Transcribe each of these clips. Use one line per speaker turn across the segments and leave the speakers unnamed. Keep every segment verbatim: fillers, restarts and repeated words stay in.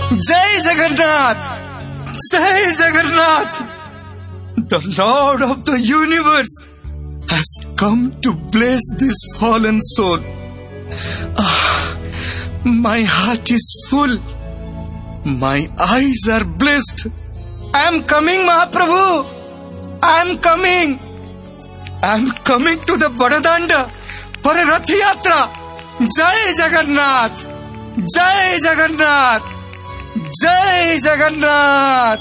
Jai Jagannath! Jai Jagannath! The Lord of the universe has come to bless this fallen soul. Ah, my heart is full. My eyes are blessed. I am coming, Mahaprabhu. I am coming. I am coming to the Badadanda for a Rath Yatra. Jai Jagannath! Jai Jagannath! Jai Jagannath!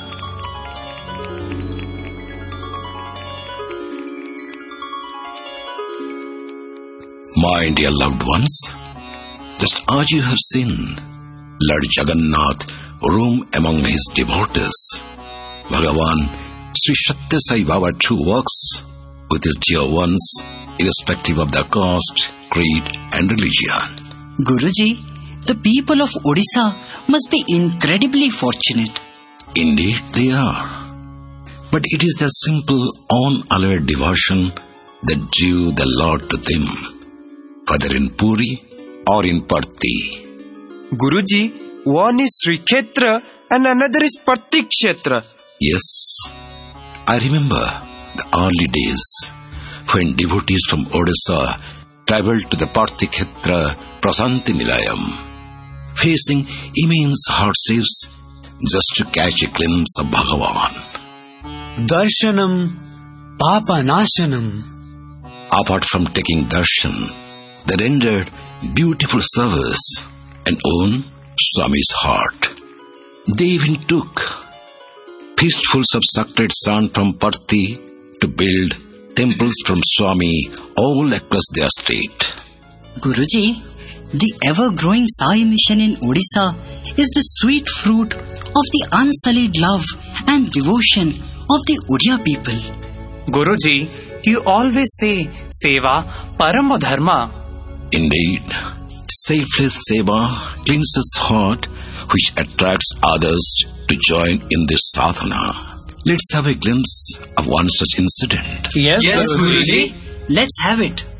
My dear loved ones, just as you have seen Lord Jagannath roam among his devotees, Bhagavan Sri Satya Sai Baba too works with his dear ones, irrespective of their caste, creed and religion.
Guruji, the people of Odisha must be incredibly fortunate.
Indeed they are. But it is their simple, unalloyed devotion that drew the Lord to them, whether in Puri or in Parthi.
Guruji, one is Sri Kshetra and another is Parthi Kshetra.
Yes, I remember the early days when devotees from Odisha travelled to the Parthi Kshetra Prasanti Nilayam, facing immense hardships just to catch a glimpse of Bhagavan.
Darshanam Papanashanam.
Apart from taking darshan, they rendered beautiful service and won Swami's heart. They even took fistfuls of sacred sand from Parthi to build temples from Swami all across their state.
Guruji, the ever-growing Sai mission in Odisha is the sweet fruit of the unsullied love and devotion of the Odia people.
Guruji, you always say, Seva Paramo Dharma.
Indeed, selfless seva cleanses heart, which attracts others to join in this sadhana. Let's have a glimpse of one such incident.
Yes,
Yes,
Guruji.
Guruji.
Let's have it.